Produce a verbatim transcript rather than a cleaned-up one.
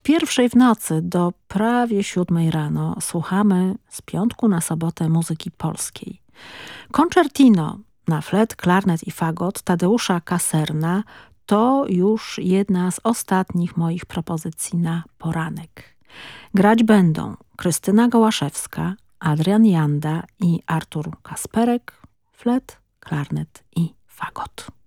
Pierwszej w nocy do prawie siódmej rano słuchamy z piątku na sobotę muzyki polskiej. Concertino na flet, klarnet i fagot Tadeusza Kasserna to już jedna z ostatnich moich propozycji na poranek. Grać będą Krystyna Gołaszewska, Adrian Janda i Artur Kasperek, flet, klarnet i fagot.